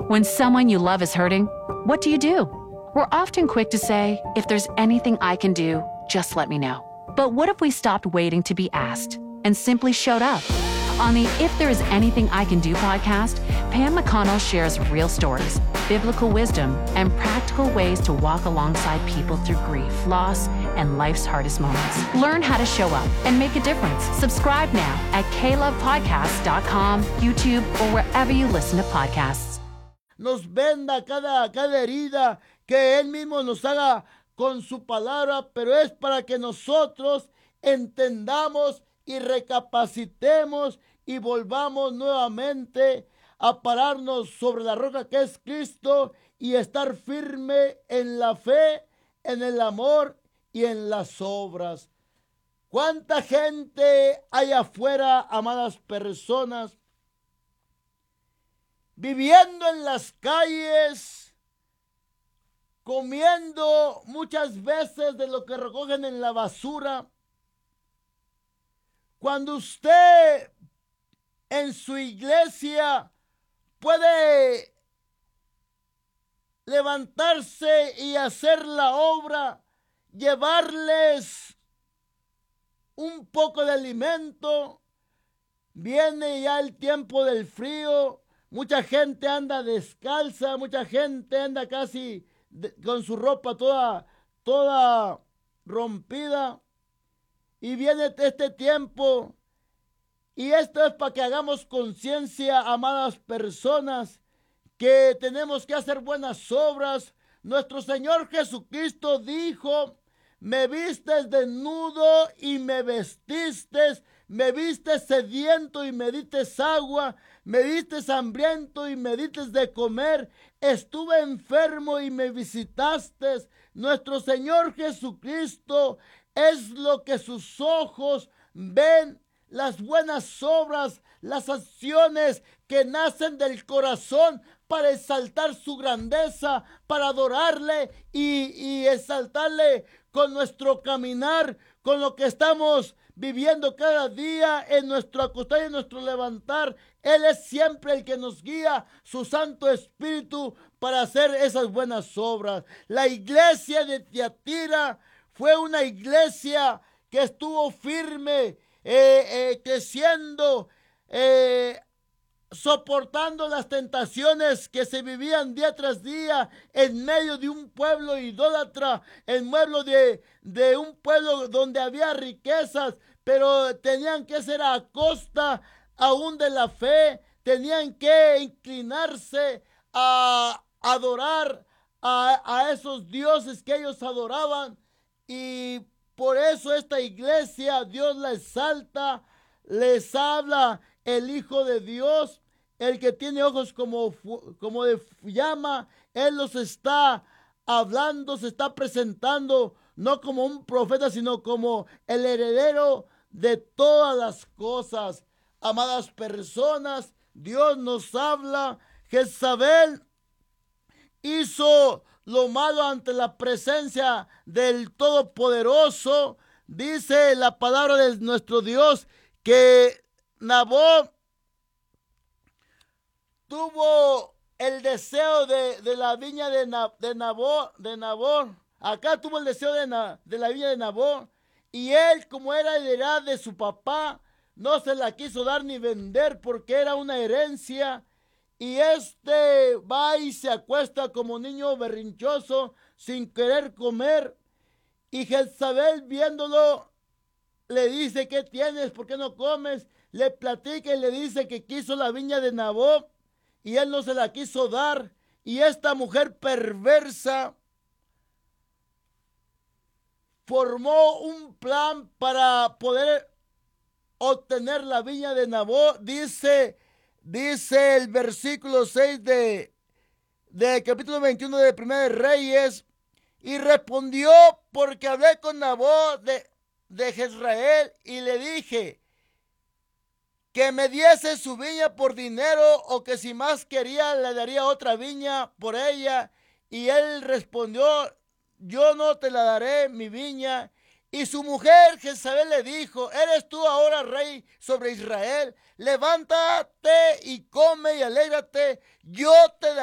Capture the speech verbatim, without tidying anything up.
When someone you love is hurting, what do you do? We're often quick to say, if there's anything I can do, just let me know. But what if we stopped waiting to be asked and simply showed up? On the If There Is Anything I Can Do podcast, Pam McConnell shares real stories, biblical wisdom, and practical ways to walk alongside people through grief, loss, and life's hardest moments. Learn how to show up and make a difference. Subscribe now at k love podcast dot com, YouTube, or wherever you listen to podcasts. Nos venda cada, cada herida, que Él mismo nos haga con su palabra, pero es para que nosotros entendamos y recapacitemos y volvamos nuevamente a pararnos sobre la roca que es Cristo y estar firme en la fe, en el amor y en las obras. ¿Cuánta gente hay afuera, amadas personas, viviendo en las calles, comiendo muchas veces de lo que recogen en la basura? Cuando usted en su iglesia puede levantarse y hacer la obra, llevarles un poco de alimento, viene ya el tiempo del frío, mucha gente anda descalza, mucha gente anda casi de, con su ropa toda, toda rompida. Y viene este tiempo, y esto es para que hagamos conciencia, amadas personas, que tenemos que hacer buenas obras. Nuestro Señor Jesucristo dijo: me vistes desnudo y me vestiste, me vistes sediento y me dites agua, me vistes hambriento y me dites de comer, estuve enfermo y me visitaste. Nuestro Señor Jesucristo es lo que sus ojos ven, las buenas obras, las acciones que nacen del corazón para exaltar su grandeza, para adorarle y, y exaltarle con nuestro caminar, con lo que estamos viviendo cada día en nuestro acostar y en nuestro levantar. Él es siempre el que nos guía, su Santo Espíritu, para hacer esas buenas obras. La iglesia de Tiatira fue una iglesia que estuvo firme, eh, eh, creciendo, eh, soportando las tentaciones que se vivían día tras día en medio de un pueblo idólatra, en medio de, de un pueblo donde había riquezas, pero tenían que ser a costa aún de la fe, tenían que inclinarse a adorar a, a esos dioses que ellos adoraban. Y por eso esta iglesia, Dios la exalta, les habla el Hijo de Dios, el que tiene ojos como, como de llama. Él los está hablando, se está presentando, no como un profeta, sino como el heredero de todas las cosas. Amadas personas, Dios nos habla. Jezabel hizo lo malo ante la presencia del Todopoderoso. Dice la palabra de nuestro Dios que Nabot tuvo el deseo de, de la viña de, Na, de Nabot, de Nabot. Acá tuvo el deseo de, Na, de la viña de Nabot. Y él, como era heredad de su papá, no se la quiso dar ni vender porque era una herencia. Y este va y se acuesta como niño berrinchoso sin querer comer. Y Jezabel, viéndolo, le dice: ¿qué tienes? ¿Por qué no comes? Le platica y le dice que quiso la viña de Nabot y él no se la quiso dar. Y esta mujer perversa formó un plan para poder obtener la viña de Nabot. Dice, dice el versículo seis de, de capítulo veintiuno de Primera de Reyes: y respondió, porque hablé con Nabot de, de Jezreel y le dije que me diese su viña por dinero, o que si más quería le daría otra viña por ella. Y él respondió: yo no te la daré mi viña. Y su mujer Jezabel le dijo: ¿eres tú ahora rey sobre Israel? Levántate y come y alégrate, yo te daré